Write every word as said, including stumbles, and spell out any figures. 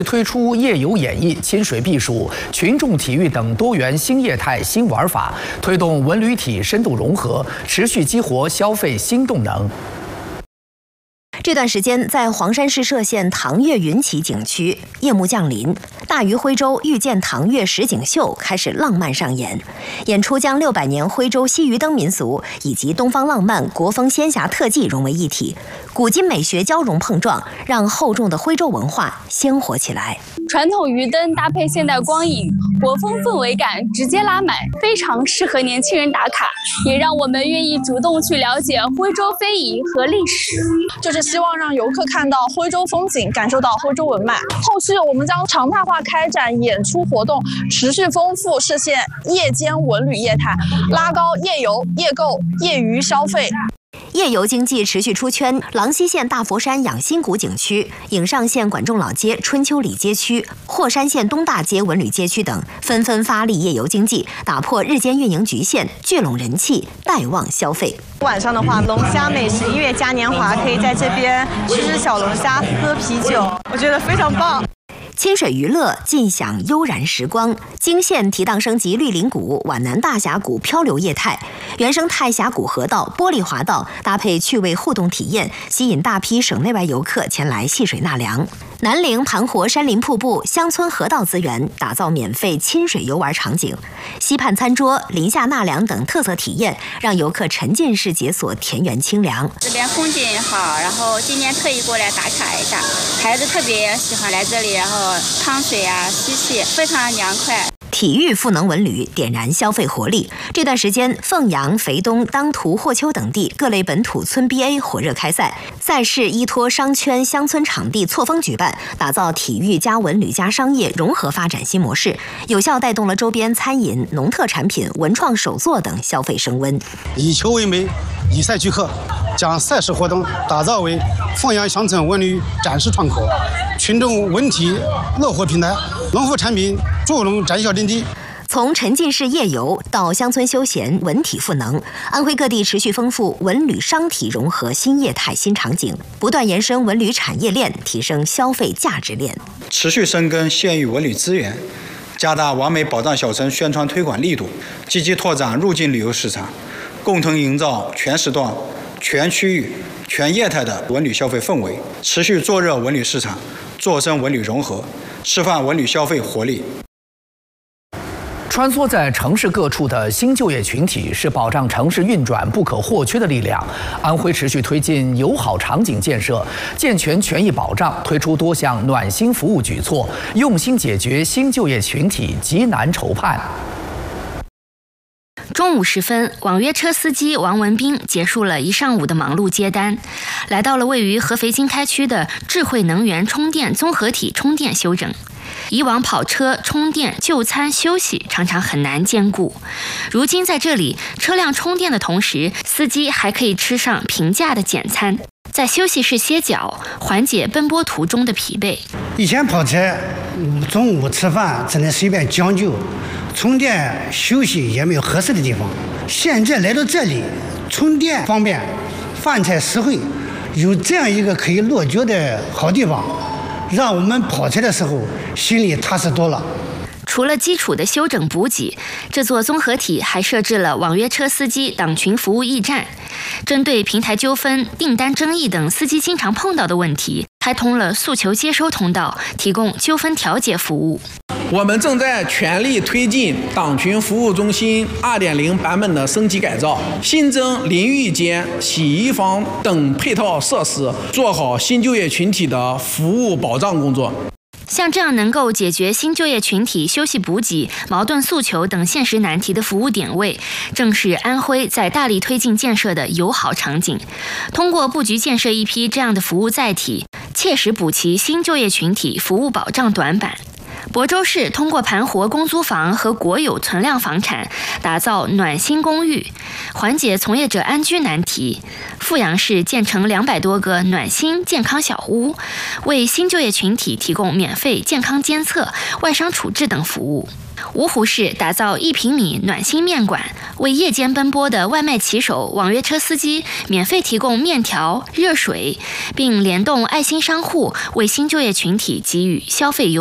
推出夜游演艺、亲水避暑、群众体育等多元新业态新玩法，推动文旅体深度融合，持续激活消费新动能。 这段时间，在黄山市歙县唐月云起景区，夜幕降临，大鱼徽州遇见唐月实景秀开始浪漫上演。演出将六百年徽州西鱼灯民俗以及东方浪漫国风仙侠特技融为一体，古今美学交融碰撞，让厚重的徽州文化鲜活起来。 传统鱼灯搭配现代光影，国风氛围感直接拉满，非常适合年轻人打卡，也让我们愿意主动去了解徽州非遗和历史。 就是。 希望让游客看到徽州风景，感受到徽州文脉。后续我们将常态化开展演出活动，持续丰富市县夜间文旅业态，拉高夜游、夜购、业余消费。 夜游经济持续出圈，郎溪县大佛山养心谷景区、颍上县管仲老街春秋里街区、霍山县东大街文旅街区等纷纷发力夜游经济，打破日间运营局限，聚拢人气，带旺消费。 晚上的话，龙虾美食音乐嘉年华，可以在这边吃吃小龙虾、喝啤酒，我觉得非常棒。 亲水娱乐，尽享悠然时光。泾县提档升级绿林谷、皖南大峡谷漂流业态，原生态峡谷河道、玻璃滑道搭配趣味互动体验，吸引大批省内外游客前来戏水纳凉。南陵盘活山林瀑布、乡村河道资源，打造免费亲水游玩场景。溪畔餐桌、林下纳凉等特色体验，让游客沉浸式解锁田园清凉。 这边风景好，然后今年特意过来打卡一下，孩子特别喜欢来这里，然后。 趟水啊，嬉戏非常凉快。 体育赋能文旅，点燃消费活力。这段时间，凤阳、肥东、当涂、霍丘等地各类本土村 B A 火热开赛，赛事依托商圈、乡村场地错峰举办，打造体育加文旅加商业融合发展新模式，有效带动了周边餐饮、农特产品、文创手作等消费升温。 以球为媒，以赛聚客，将赛事活动打造为凤阳乡村文旅展示窗口、群众文体乐活平台、农副产品助农展销阵地。 从沉浸式夜游到乡村休闲、文体赋能，安徽各地持续丰富文旅商体融合新业态新场景，不断延伸文旅产业链，提升消费价值链， 持续深耕县域文旅资源，加大完美保障小城宣传推广力度，积极拓展入境旅游市场，共同营造全时段、全区域、全业态的文旅消费氛围，持续做热文旅市场，做深文旅融合，释放文旅消费活力。 穿梭在城市各处的新就业群体是保障城市运转不可或缺的力量。安徽持续推进友好场景建设，健全权益保障，推出多项暖心服务举措，用心解决新就业群体急难愁盼。 中午时分，网约车司机王文斌结束了一上午的忙碌接单，来到了位于合肥经开区的智慧能源充电综合体充电休整。以往跑车、充电、就餐、休息常常很难兼顾，如今在这里，车辆充电的同时，司机还可以吃上平价的简餐，在休息室歇脚，缓解奔波途中的疲惫。 以前跑车，中午吃饭只能随便将就。 充电休息也没有合适的地方，现在来到这里，充电方便，饭菜实惠，有这样一个可以落脚的好地方，让我们跑车的时候心里踏实多了。 除了基础的休整补给，这座综合体还设置了网约车司机党群服务驿站，针对平台纠纷、订单争议等司机经常碰到的问题，开通了诉求接收通道，提供纠纷调解服务。 我们正在全力推进党群服务中心 二点零 版本的升级改造，新增淋浴间、洗衣房等配套设施，做好新就业群体的服务保障工作。 像这样能够解决新就业群体休息补给、矛盾诉求等现实难题的服务点位，正是安徽在大力推进建设的友好场景。通过布局建设一批这样的服务载体，切实补齐新就业群体服务保障短板。 亳州市通过盘活公租房和国有存量房产，打造暖心公寓，缓解从业者安居难题。阜阳市建成两百多个暖心健康小屋，为新就业群体提供免费健康监测、外伤处置等服务。芜湖市打造一平米暖心面馆，为夜间奔波的外卖骑手、网约车司机免费提供面条、热水，并联动爱心商户为新就业群体给予消费优。